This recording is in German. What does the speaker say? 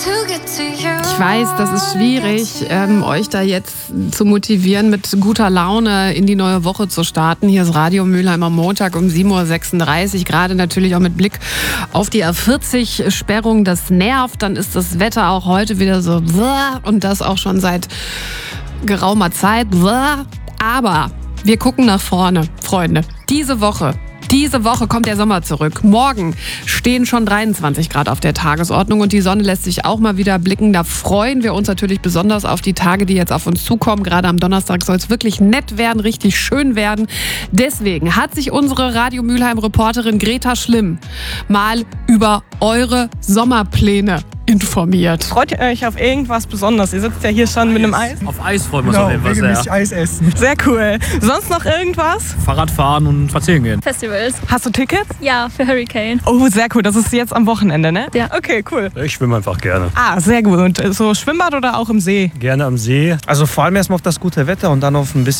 Ich weiß, das ist schwierig, euch da jetzt zu motivieren, mit guter Laune in die neue Woche zu starten. Hier ist Radio Mülheim am Montag um 7.36 Uhr. Gerade natürlich auch mit Blick auf die A40-Sperrung. Das nervt. Dann ist das Wetter auch heute wieder so und das auch schon seit geraumer Zeit. Aber wir gucken nach vorne, Freunde. Diese Woche kommt der Sommer zurück. Morgen stehen schon 23 Grad auf der Tagesordnung und die Sonne lässt sich auch mal wieder blicken. Da freuen wir uns natürlich besonders auf die Tage, die jetzt auf uns zukommen. Gerade am Donnerstag soll es wirklich nett werden, richtig schön werden. Deswegen hat sich unsere Radio Mülheim-Reporterin Greta Schlimm mal über eure Sommerpläne informiert. Freut ihr euch auf irgendwas Besonderes? Ihr sitzt ja hier schon mit einem Eis. Auf Eis freuen wir uns auf jeden Fall sehr. Eis essen. Sehr cool. Sonst noch irgendwas? Fahrradfahren und spazieren gehen. Festivals. Hast du Tickets? Ja, für Hurricane. Oh, sehr cool. Das ist jetzt am Wochenende, ne? Ja. Okay, cool. Ich schwimme einfach gerne. Ah, sehr gut. So Schwimmbad oder auch im See? Gerne am See. Also vor allem erstmal auf das gute Wetter und dann auf ein bisschen